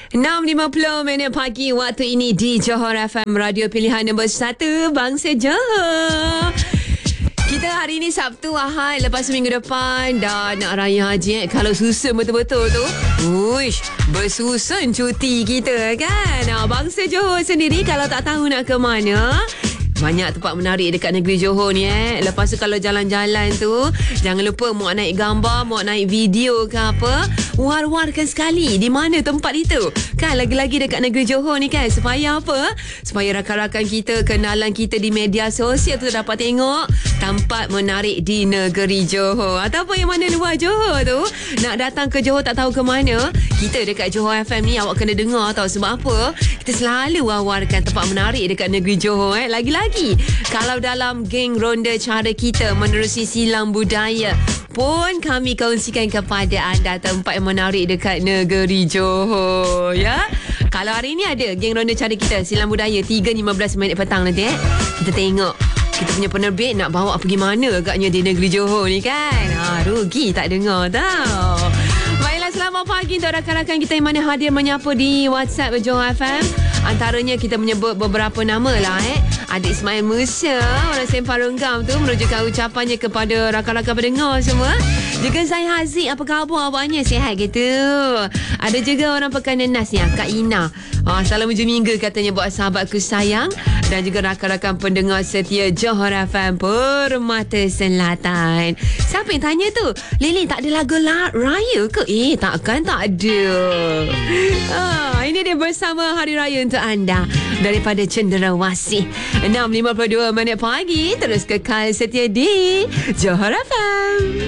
6.50 pagi waktu ini di Johor FM, radio pilihan nombor 1 Bangsa Johor. Kita hari ini Sabtu, Ahad, lepas minggu depan dah nak raya haji. Kalau susun betul-betul tu, uish, bersusun cuti kita kan. Bangsa Johor sendiri kalau tak tahu nak ke mana, banyak tempat menarik dekat negeri Johor ni. Lepas tu kalau jalan-jalan tu, jangan lupa muat naik gambar, muat naik video ke apa, war-warkan sekali di mana tempat itu kan, lagi-lagi dekat negeri Johor ni kan. Supaya apa? Supaya rakan-rakan kita, kenalan kita di media sosial tu dapat tengok tempat menarik di negeri Johor. Ataupun yang mana luar Johor tu nak datang ke Johor tak tahu ke mana, kita dekat Johor FM ni awak kena dengar tau. Sebab apa? Kita selalu war-warkan tempat menarik dekat negeri Johor. Lagi-lagi kalau dalam geng ronda cara kita menerusi silang budaya pun kami kongsikan kepada anda tempat yang menarik dekat negeri Johor, ya. Kalau hari ni ada geng ronda cara kita silang budaya 3.15 petang nanti kita tengok kita punya penerbit nak bawa pergi mana agaknya di negeri Johor ni kan. Rugi tak dengar tau. Baiklah, selamat pagi untuk rakan-rakan kita yang mana hadir menyapa di WhatsApp Johor FM. Antaranya kita menyebut beberapa nama lah. Adik Ismail Musa, orang Sempang Renggam tu, menunjukkan ucapannya kepada rakan-rakan pendengar semua. Juga saya Haziq, apa khabar awaknya? Sihat gitu. Ada juga orang Pekan Nenas ni, Kak Ina. Salam hujung minggu katanya buat sahabatku sayang. Dan juga rakan-rakan pendengar setia Johor FM Permata Selatan. Siapa yang tanya tu? Lily, tak ada lagu raya ke? Takkan tak ada. Ini dia bersama Hari Raya untuk anda daripada Cenderawasih. 6.52 pagi. Terus kekal setia di Johor FM.